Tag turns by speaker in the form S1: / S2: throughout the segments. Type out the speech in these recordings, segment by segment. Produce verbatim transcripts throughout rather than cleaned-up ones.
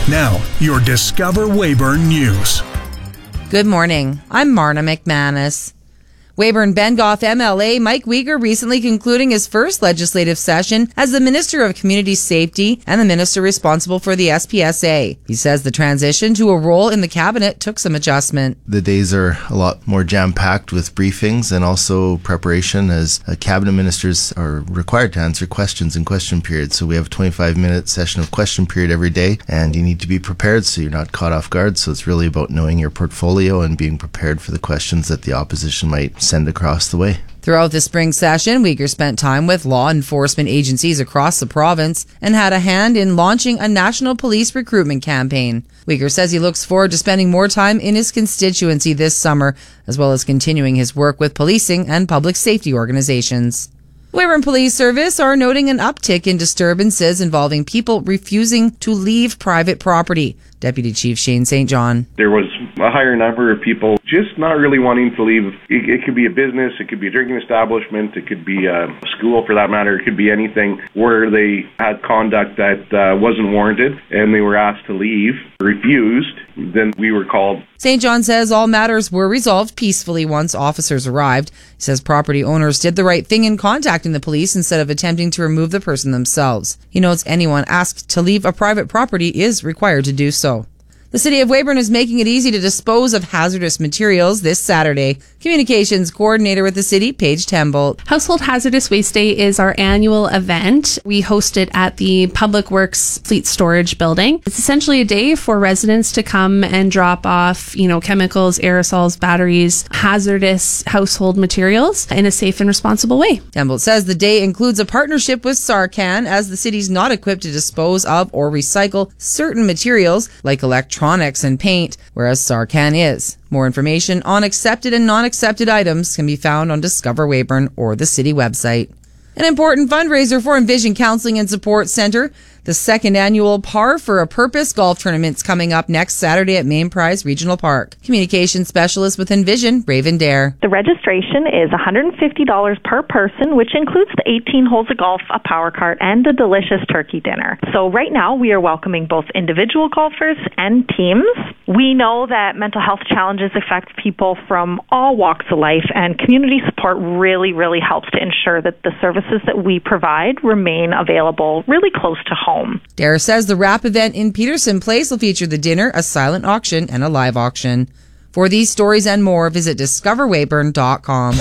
S1: Now, your Discover Weyburn News.
S2: Good morning. I'm Marna McManus. Weyburn-Bengoff M L A Mike Uyghur recently concluding his first legislative session as the Minister of Community Safety and the Minister responsible for the S P S A. He says the transition to a role in the cabinet took some adjustment.
S3: The days are a lot more jam-packed with briefings and also preparation, as uh, cabinet ministers are required to answer questions in question period. So we have a twenty-five minute session of question period every day, and you need to be prepared so you're not caught off guard. So it's really about knowing your portfolio and being prepared for the questions that the opposition might send across the way.
S2: Throughout the spring session, Uyghur spent time with law enforcement agencies across the province and had a hand in launching a national police recruitment campaign. Uyghur says he looks forward to spending more time in his constituency this summer, as well as continuing his work with policing and public safety organizations. Weyburn Police Service are noting an uptick in disturbances involving people refusing to leave private property. Deputy Chief Shane Saint John.
S4: There was a higher number of people just not really wanting to leave. It, it could be a business, it could be a drinking establishment, it could be a school for that matter, it could be anything where they had conduct that uh, wasn't warranted and they were asked to leave, refused, then we were called.
S2: Saint John says all matters were resolved peacefully once officers arrived. He says property owners did the right thing in contacting the police instead of attempting to remove the person themselves. He notes anyone asked to leave a private property is required to do so. The City of Weyburn is making it easy to dispose of hazardous materials this Saturday. Communications Coordinator with the City, Paige Tembolt.
S5: Household Hazardous Waste Day is our annual event. We host it at the Public Works Fleet Storage Building. It's essentially a day for residents to come and drop off, you know, chemicals, aerosols, batteries, hazardous household materials in a safe and responsible way.
S2: Tembolt says the day includes a partnership with Sarcan, as the city's not equipped to dispose of or recycle certain materials like electronics and paint, whereas Sarcan is. More information on accepted and non-accepted items can be found on Discover Weyburn or the city website. An important fundraiser for Envision Counseling and Support Centre. The second annual Par for a Purpose golf tournament's coming up next Saturday at Main Prize Regional Park. Communications specialist with Envision, Raven Dare.
S6: The registration is one hundred fifty dollars per person, which includes the eighteen holes of golf, a power cart, and a delicious turkey dinner. So right now we are welcoming both individual golfers and teams. We know that mental health challenges affect people from all walks of life, and community support really, really helps to ensure that the services that we provide remain available really close to home.
S2: Dare says the wrap event in Peterson Place will feature the dinner, a silent auction, and a live auction. For these stories and more, visit discover weyburn dot com.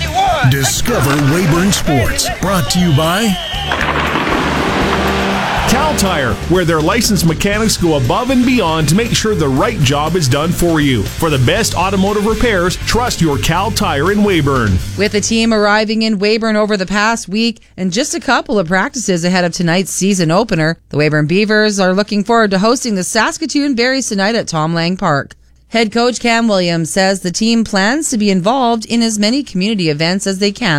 S1: Discover Weyburn Sports, brought to you by
S7: Cal Tire, where their licensed mechanics go above and beyond to make sure the right job is done for you. For the best automotive repairs, trust your Cal Tire in Weyburn.
S2: With the team arriving in Weyburn over the past week and just a couple of practices ahead of tonight's season opener, the Weyburn Beavers are looking forward to hosting the Saskatoon Berries tonight at Tom Lang Park. Head coach Cam Williams says the team plans to be involved in as many community events as they can